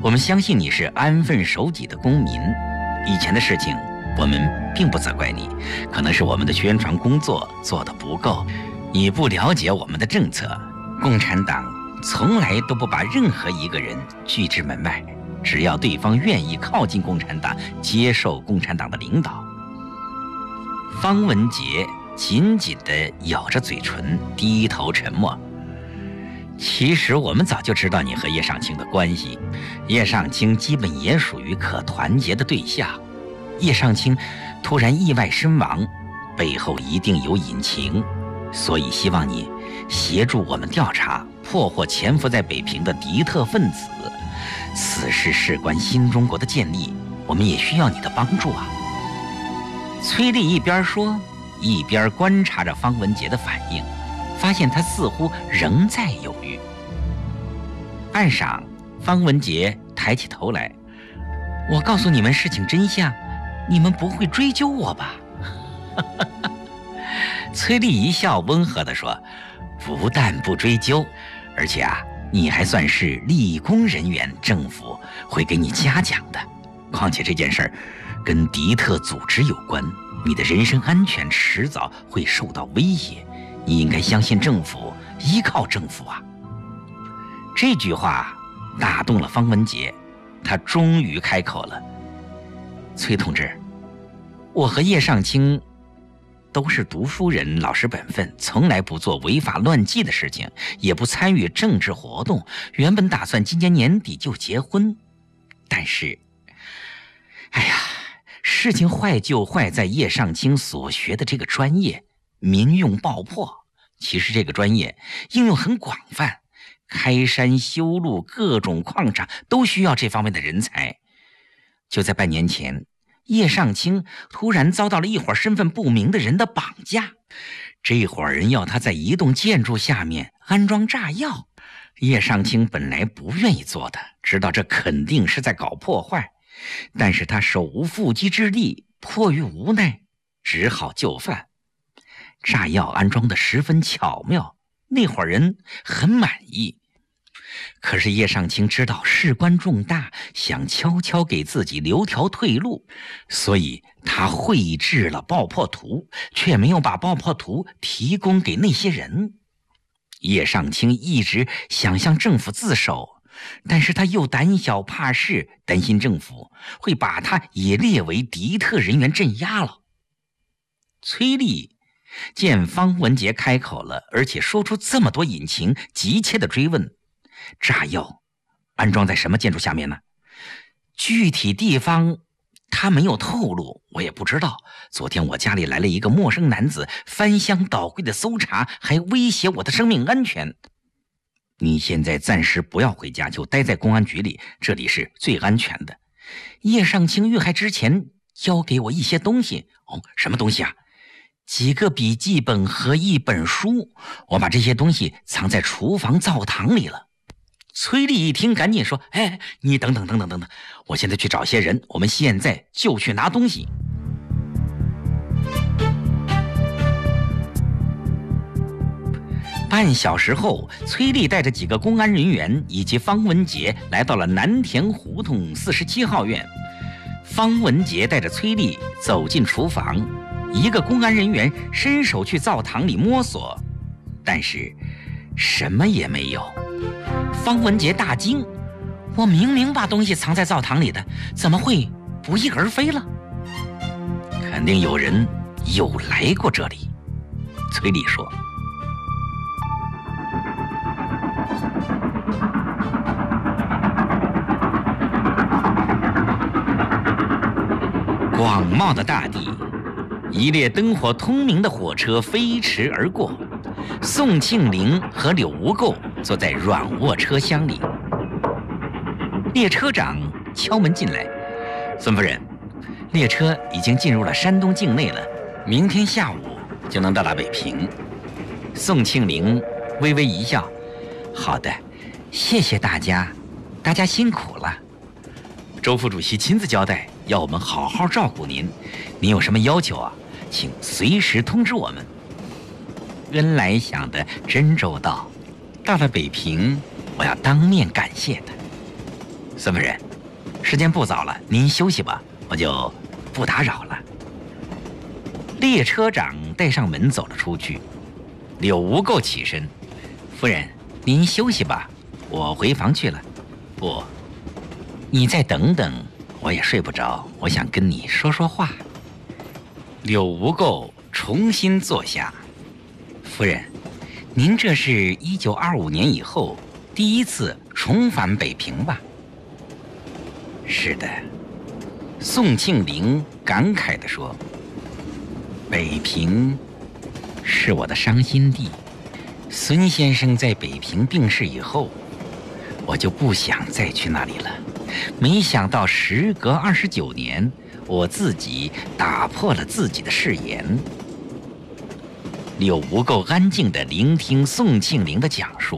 我们相信你是安分守己的公民。以前的事情，我们并不责怪你，可能是我们的宣传工作做得不够，你不了解我们的政策。共产党从来都不把任何一个人拒之门外，只要对方愿意靠近共产党，接受共产党的领导。方文杰紧紧地咬着嘴唇，低头沉默。其实我们早就知道你和叶尚卿的关系，叶尚卿基本也属于可团结的对象。叶尚卿突然意外身亡，背后一定有隐情，所以希望你协助我们调查，破获潜伏在北平的敌特分子。此事事关新中国的建立，我们也需要你的帮助啊。崔丽一边说，一边观察着方文杰的反应，发现他似乎仍在犹豫。半晌，方文杰抬起头来：“我告诉你们事情真相，你们不会追究我吧？”崔丽一笑，温和地说：“不但不追究，而且你还算是立功人员，政府会给你嘉奖的。况且这件事儿跟敌特组织有关，你的人身安全迟早会受到威胁，你应该相信政府，依靠政府啊。”这句话打动了方文杰，他终于开口了：“崔同志，我和叶尚卿都是读书人，老实本分，从来不做违法乱纪的事情，也不参与政治活动，原本打算今年年底就结婚。但是，事情坏就坏在叶尚卿所学的这个专业——民用爆破。其实这个专业应用很广泛，开山修路，各种矿场都需要这方面的人才。就在半年前，叶尚卿突然遭到了一伙身份不明的人的绑架，这伙人要他在一栋建筑下面安装炸药。叶尚卿本来不愿意做的，知道这肯定是在搞破坏，但是他手无缚鸡之力，迫于无奈，只好就范。炸药安装得十分巧妙，那伙人很满意。可是叶尚卿知道事关重大，想悄悄给自己留条退路，所以他绘制了爆破图，却没有把爆破图提供给那些人。叶尚卿一直想向政府自首，但是他又胆小怕事，担心政府会把他也列为敌特人员镇压了。崔丽见方文杰开口了，而且说出这么多隐情，急切地追问：“炸药安装在什么建筑下面呢？”具体地方他没有透露，我也不知道。昨天我家里来了一个陌生男子，翻箱倒柜的搜查，还威胁我的生命安全。你现在暂时不要回家，就待在公安局里，这里是最安全的。叶尚卿遇害之前交给我一些东西。什么东西啊？几个笔记本和一本书，我把这些东西藏在厨房灶堂里了。崔丽一听，赶紧说：“你等等，我现在去找些人，我们现在就去拿东西。”半小时后，崔丽带着几个公安人员以及方文杰来到了南田胡同47号院。方文杰带着崔丽走进厨房，一个公安人员伸手去灶堂里摸索，但是什么也没有。方文杰大惊：“我明明把东西藏在灶堂里的，怎么会不翼而飞了？”肯定有人有来过这里。崔丽说。广袤的大地，一列灯火通明的火车飞驰而过，宋庆龄和柳无垢坐在软卧车厢里。列车长敲门进来：“孙夫人，列车已经进入了山东境内了，明天下午就能到达北平。”宋庆龄微微一笑：“好的，谢谢大家，大家辛苦了。周副主席亲自交代，要我们好好照顾您，您有什么要求啊，请随时通知我们。”恩来想得真周到，到了北平，我要当面感谢他。 孙夫人，时间不早了，您休息吧，我就不打扰了。列车长带上门走了出去。柳无垢起身：“夫人，您休息吧，我回房去了。”“不，你再等等，我也睡不着，我想跟你说说话。”柳无垢重新坐下。“夫人，您这是1925年以后第一次重返北平吧？”“是的。”宋庆龄感慨地说，“北平是我的伤心地。孙先生在北平病逝以后，我就不想再去那里了。没想到时隔29年，我自己打破了自己的誓言。”柳无垢安静地聆听宋庆龄的讲述。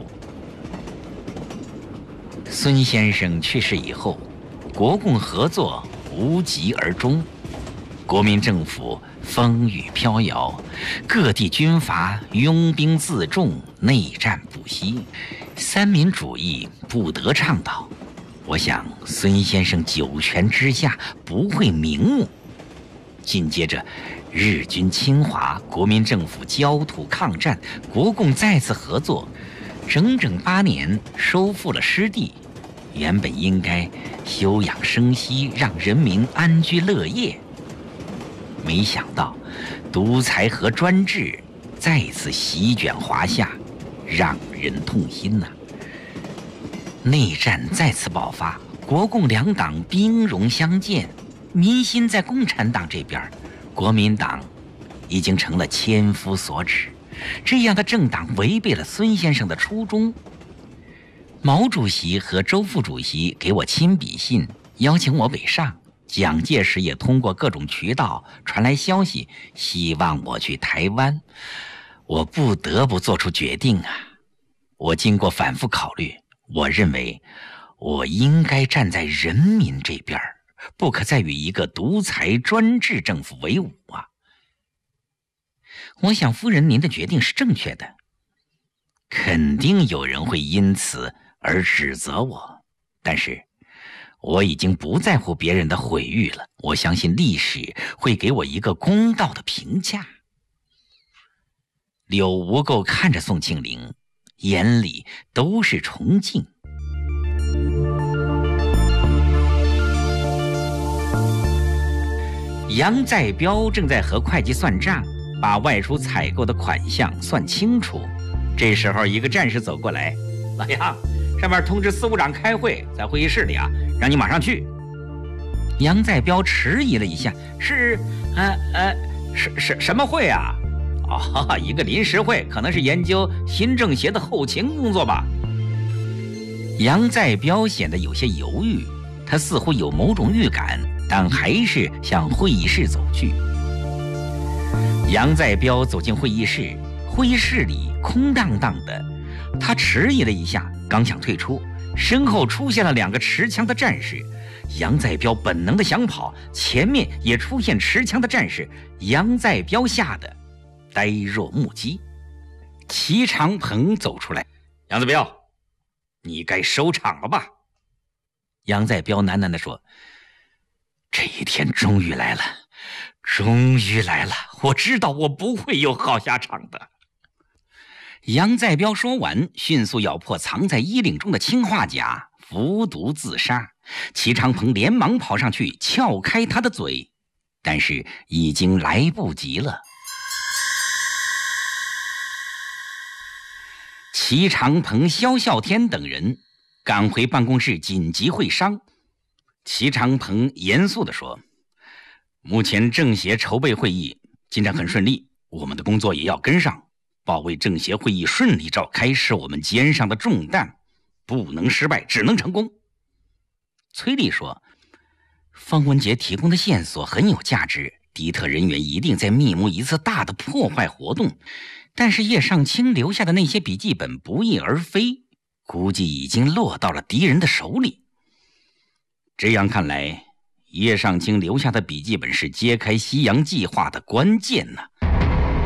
孙先生去世以后，国共合作无疾而终，国民政府风雨飘摇，各地军阀拥兵自重，内战不息，三民主义不得倡导。我想孙先生九泉之下不会瞑目。紧接着日军侵华，国民政府焦土抗战，国共再次合作，整整8年收复了失地。原本应该休养生息，让人民安居乐业，没想到独裁和专制再次席卷华夏，让人痛心呐。内战再次爆发，国共两党兵戎相见，民心在共产党这边，国民党已经成了千夫所指。这样的政党违背了孙先生的初衷。毛主席和周副主席给我亲笔信，邀请我北上。蒋介石也通过各种渠道传来消息，希望我去台湾。我不得不做出决定啊！我经过反复考虑，我认为我应该站在人民这边，不可再与一个独裁专制政府为伍啊！我想夫人您的决定是正确的。肯定有人会因此而指责我，但是我已经不在乎别人的毁誉了。我相信历史会给我一个公道的评价。柳无垢看着宋庆龄，眼里都是崇敬。杨再彪正在和会计算账，把外出采购的款项算清楚。这时候一个战士走过来：“老杨，上面通知司务长开会，在会议室里啊，让你马上去。”杨再彪迟疑了一下：“什么会啊？”“哦，一个临时会，可能是研究新政协的后勤工作吧。”杨再彪显得有些犹豫，他似乎有某种预感，但还是向会议室走去。杨再彪走进会议室，会议室里空荡荡的，他迟疑了一下，刚想退出，身后出现了2个持枪的战士。杨再彪本能的想跑，前面也出现持枪的战士，杨再彪吓得呆若木鸡。齐长鹏走出来：“杨再彪，你该收场了吧？”杨再彪喃喃地说：“这一天终于来了，终于来了，我知道我不会有好下场的。”杨再彪说完，迅速咬破藏在衣领中的氰化钾，服毒自杀。齐长鹏连忙跑上去撬开他的嘴，但是已经来不及了。齐长鹏、萧啸天等人赶回办公室紧急会商。齐长鹏严肃地说：“目前政协筹备会议进展很顺利，我们的工作也要跟上。保卫政协会议顺利召开是我们肩上的重担，不能失败，只能成功。”崔丽说：“方文杰提供的线索很有价值，敌特人员一定在密谋一次大的破坏活动，但是叶尚卿留下的那些笔记本不翼而飞，估计已经落到了敌人的手里。这样看来，叶尚卿留下的笔记本是揭开西洋计划的关键呢。